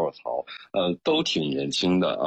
我操，都挺年轻的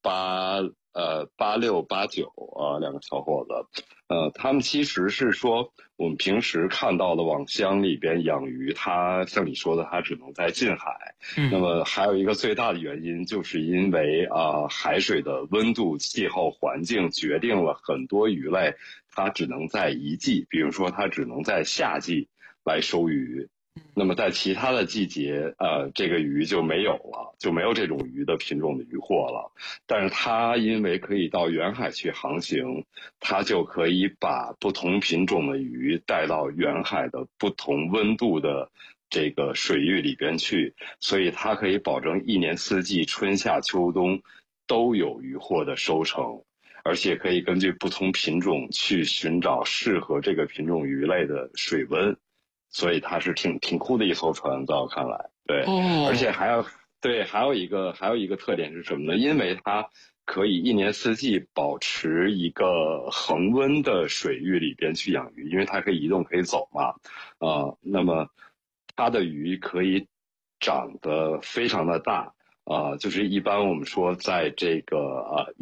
86、89两个小伙子，他们其实是说我们平时看到的网箱里边养鱼，它像你说的，它只能在近海。那么还有一个最大的原因，就是因为海水的温度、气候环境决定了很多鱼类它只能在一季，比如说它只能在夏季来收鱼。那么在其他的季节，这个鱼就没有了，就没有这种鱼的品种的渔获了。但是它因为可以到远海去航行，它就可以把不同品种的鱼带到远海的不同温度的这个水域里边去，所以它可以保证一年四季春夏秋冬都有渔获的收成，而且可以根据不同品种去寻找适合这个品种鱼类的水温。所以它是挺酷的一艘船，在我看来，对，而且还有一个特点是什么呢？因为它可以一年四季保持一个恒温的水域里边去养鱼，因为它可以移动可以走嘛，那么它的鱼可以长得非常的大。就是一般我们说，在这个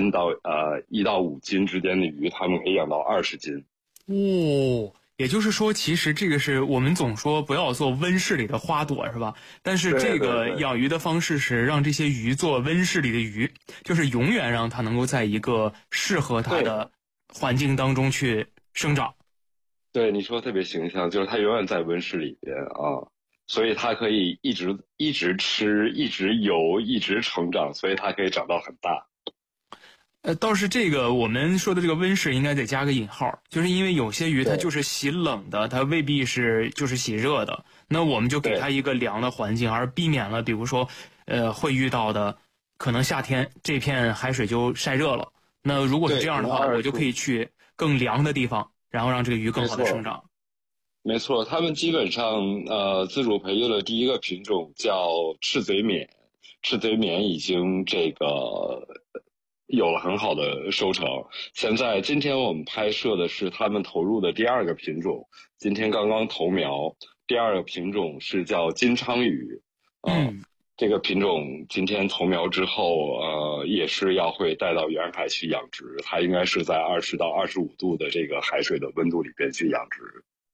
1到5斤之间的鱼，它们可以养到20斤。 也就是说，其实这个是我们总说不要做温室里的花朵，是吧？但是这个养鱼的方式是让这些鱼做温室里的鱼，就是永远让它能够在一个适合它的环境当中去生长。 对，你说特别形象，就是它永远在温室里边所以它可以一直吃、一直游、一直成长，所以它可以长到很大。 倒是这个我们说的这个温室应该得加个引号，就是因为有些鱼它就是喜冷的，它未必是就是喜热的，那我们就给它一个凉的环境，而避免了比如说会遇到的可能夏天这片海水就晒热了，那如果是这样的话，我就可以去更凉的地方，然后让这个鱼更好的生长。 没错，他们基本上自主培育的第一个品种叫赤嘴免，赤嘴免已经这个有了很好的收成。今天我们拍摄的是他们投入的第二个品种，今天刚刚投苗，第二个品种是叫金鲳鱼，这个品种今天投苗之后，也是会带到远海去养殖，它应该是在20到25度的这个海水的温度里边去养殖。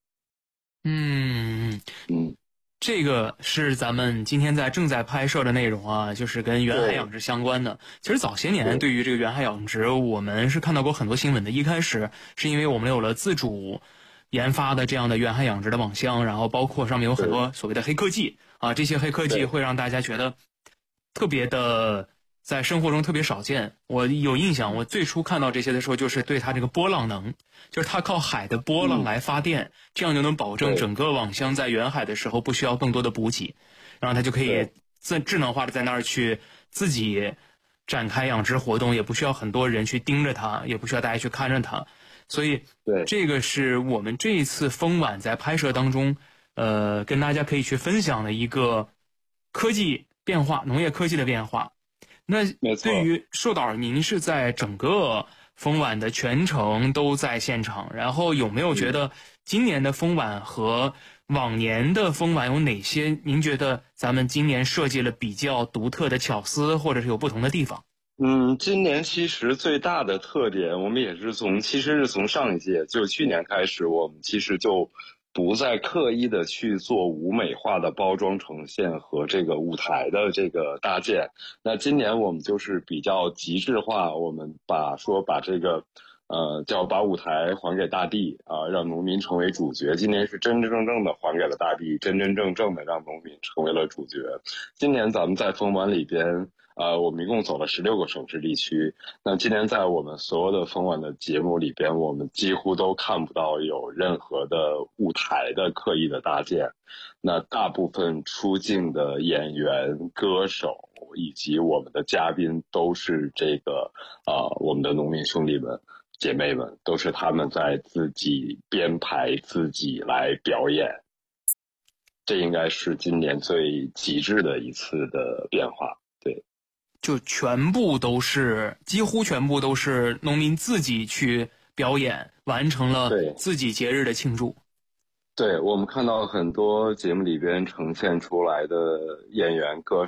这个是咱们今天正在拍摄的内容啊，就是跟远海养殖相关的。其实早些年对于这个远海养殖，我们是看到过很多新闻的。一开始是因为我们有了自主研发的这样的远海养殖的网箱，然后包括上面有很多所谓的黑科技啊，这些黑科技会让大家觉得特别的在生活中特别少见。我有印象，我最初看到这些的时候，就是对它这个波浪能，就是它靠海的波浪来发电，这样就能保证整个网箱在远海的时候不需要更多的补给，然后它就可以智能化的在那儿去自己展开养殖活动，也不需要很多人去盯着它，也不需要大家去看着它。所以这个是我们这一次风晚在拍摄当中跟大家可以去分享的一个科技变化，农业科技的变化。那对于寿导，您是在整个风晚的全程都在现场，然后有没有觉得今年的风晚和往年的风晚有哪些您觉得咱们今年设计了比较独特的巧思，或者是有不同的地方？ 今年其实最大的特点，我们也是从上一届，就是去年开始，我们其实就不再刻意的去做舞美化的包装呈现和这个舞台的这个搭建。那今年我们就是比较极致化，我们把这个叫把舞台还给大地让农民成为主角。今年是真真正正的还给了大地，真真正正的让农民成为了主角。今年咱们在风晚里边我们一共走了16个省市地区。那今年在我们所有的风晚的节目里边，我们几乎都看不到有任何的舞台的刻意的搭建。那大部分出镜的演员、歌手以及我们的嘉宾都是这个我们的农民兄弟们、姐妹们，都是他们在自己编排、自己来表演。这应该是今年最极致的一次的变化。对。 就几乎全部都是农民自己去表演，完成了自己节日的庆祝。 对，我们看到很多节目里边呈现出来的演员、歌